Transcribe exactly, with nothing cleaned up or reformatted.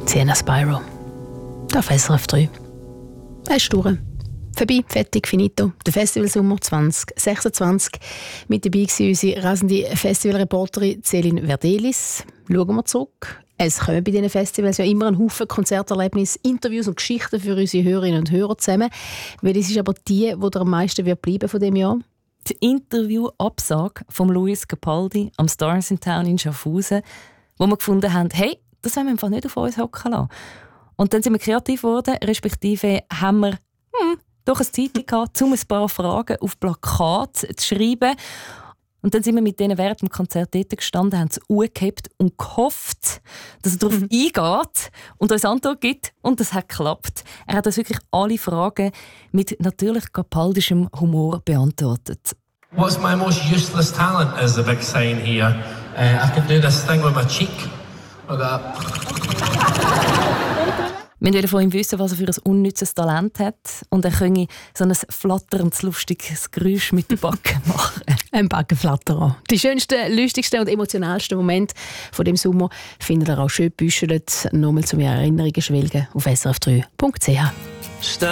Sienna Spyro. Auf S R F drei. Es ist durch. Vorbei, fertig, finito. Der Festivalsommer zwanzig sechsundzwanzig. Mit dabei war unsere rasende Festivalreporterin Céline Verdelis. Schauen wir zurück. Es kommen bei diesen Festivals ja immer ein Haufen Konzerterlebnisse, Interviews und Geschichten für unsere Hörerinnen und Hörer zusammen. Welches ist aber die, die am meisten wird bleiben von diesem Jahr? Die Interview-Absage von Luis Capaldi am Stars in Town in Schaffhausen, wo wir gefunden haben, hey, das wollen wir einfach nicht auf uns hocken lassen. Und dann sind wir kreativ geworden, respektive haben wir hm, doch eine Zeit gehabt, um ein paar Fragen auf Plakat zu schreiben. Und dann sind wir mit denen während dem Konzert dort gestanden, haben es angehebt und gehofft, dass er darauf mhm. eingeht und uns Antwort gibt. Und das hat geklappt. Er hat uns wirklich alle Fragen mit natürlich capaldischem Humor beantwortet. What's my most useless talent is the big sign here. Uh, I can do this thing with my cheek. Like that. Wir wollten von ihm wissen, was er für ein unnützes Talent hat. Und er könne so ein flatterndes, lustiges Geräusch mit den Backen machen. Ein Backenflatterer. Die schönsten, lustigsten und emotionalsten Momente von dem Sommer findet ihr auch schön gebüschelt. Nochmal zu mehr Erinnerungen schwelgen auf s r f drei punkt c h.